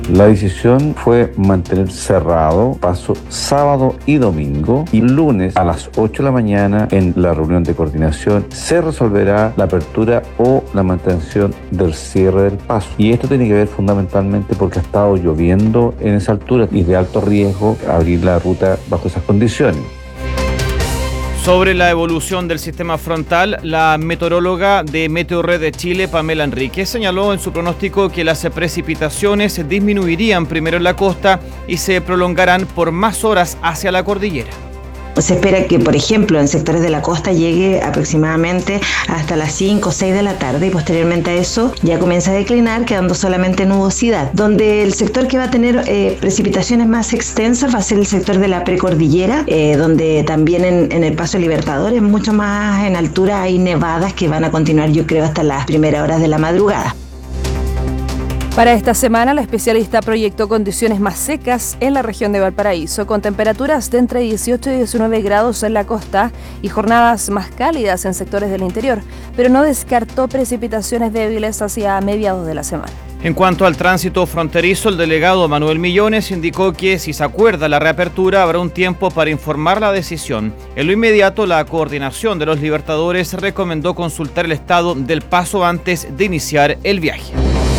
La decisión fue mantener cerrado paso sábado y domingo, y lunes a las 8 de la mañana en la reunión de coordinación se resolverá la apertura o la mantención del cierre del paso. Y esto tiene que ver fundamentalmente porque ha estado lloviendo en esa altura y de alto riesgo abrir la ruta bajo esas condiciones. Sobre la evolución del sistema frontal, la meteoróloga de Meteorred de Chile, Pamela Enríquez, señaló en su pronóstico que las precipitaciones disminuirían primero en la costa y se prolongarán por más horas hacia la cordillera. Se espera que, por ejemplo, en sectores de la costa llegue aproximadamente hasta las 5 o 6 de la tarde y posteriormente a eso ya comienza a declinar, quedando solamente nubosidad. Donde el sector que va a tener precipitaciones más extensas va a ser el sector de la precordillera, donde también en el Paso Libertadores, mucho más en altura, hay nevadas que van a continuar, yo creo, hasta las primeras horas de la madrugada. Para esta semana, la especialista proyectó condiciones más secas en la región de Valparaíso, con temperaturas de entre 18 y 19 grados en la costa y jornadas más cálidas en sectores del interior, pero no descartó precipitaciones débiles hacia mediados de la semana. En cuanto al tránsito fronterizo, el delegado Manuel Millones indicó que si se acuerda la reapertura habrá un tiempo para informar la decisión. En lo inmediato, la coordinación de los Libertadores recomendó consultar el estado del paso antes de iniciar el viaje.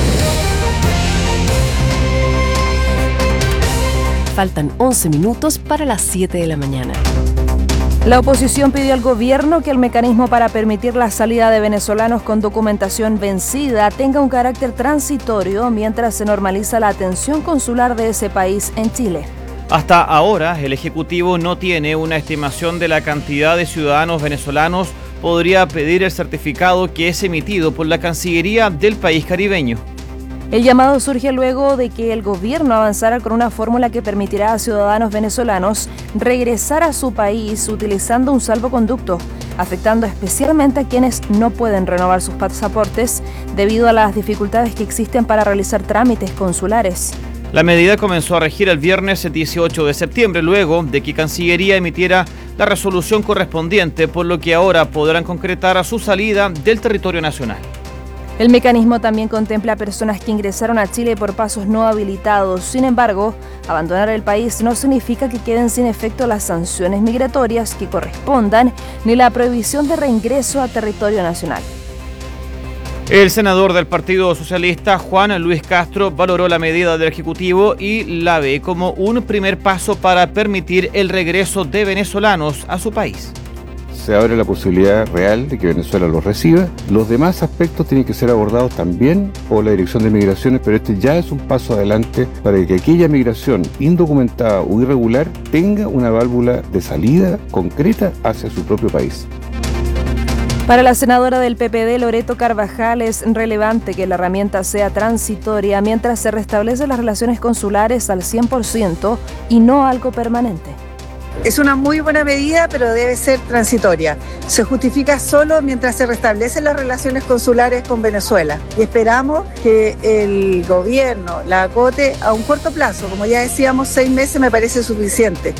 Faltan 11 minutos para las 7 de la mañana. La oposición pidió al gobierno que el mecanismo para permitir la salida de venezolanos con documentación vencida tenga un carácter transitorio mientras se normaliza la atención consular de ese país en Chile. Hasta ahora, el Ejecutivo no tiene una estimación de la cantidad de ciudadanos venezolanos. Podría pedir el certificado que es emitido por la Cancillería del país caribeño. El llamado surge luego de que el gobierno avanzara con una fórmula que permitirá a ciudadanos venezolanos regresar a su país utilizando un salvoconducto, afectando especialmente a quienes no pueden renovar sus pasaportes debido a las dificultades que existen para realizar trámites consulares. La medida comenzó a regir el viernes 18 de septiembre, luego de que Cancillería emitiera la resolución correspondiente, por lo que ahora podrán concretar a su salida del territorio nacional. El mecanismo también contempla a personas que ingresaron a Chile por pasos no habilitados. Sin embargo, abandonar el país no significa que queden sin efecto las sanciones migratorias que correspondan, ni la prohibición de reingreso a territorio nacional. El senador del Partido Socialista, Juan Luis Castro, valoró la medida del Ejecutivo y la ve como un primer paso para permitir el regreso de venezolanos a su país. Se abre la posibilidad real de que Venezuela los reciba. Los demás aspectos tienen que ser abordados también por la Dirección de Migraciones, pero este ya es un paso adelante para que aquella migración indocumentada o irregular tenga una válvula de salida concreta hacia su propio país. Para la senadora del PPD, Loreto Carvajal, es relevante que la herramienta sea transitoria mientras se restablecen las relaciones consulares al 100% y no algo permanente. Es una muy buena medida, pero debe ser transitoria. Se justifica solo mientras se restablecen las relaciones consulares con Venezuela. Y esperamos que el gobierno la acote a un corto plazo. Como ya decíamos, 6 meses me parece suficiente.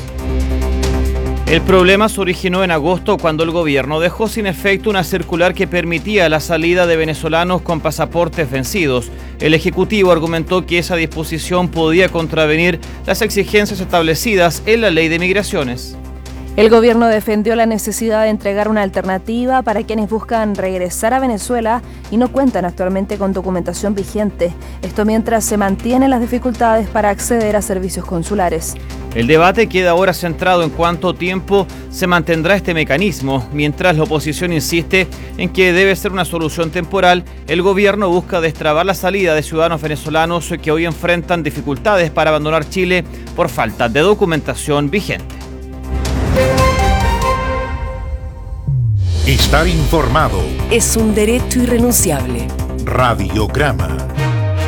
El problema se originó en agosto cuando el gobierno dejó sin efecto una circular que permitía la salida de venezolanos con pasaportes vencidos. El Ejecutivo argumentó que esa disposición podía contravenir las exigencias establecidas en la Ley de Migraciones. El gobierno defendió la necesidad de entregar una alternativa para quienes buscan regresar a Venezuela y no cuentan actualmente con documentación vigente. Esto mientras se mantienen las dificultades para acceder a servicios consulares. El debate queda ahora centrado en cuánto tiempo se mantendrá este mecanismo. Mientras la oposición insiste en que debe ser una solución temporal, el gobierno busca destrabar la salida de ciudadanos venezolanos que hoy enfrentan dificultades para abandonar Chile por falta de documentación vigente. Estar informado es un derecho irrenunciable. Radiograma.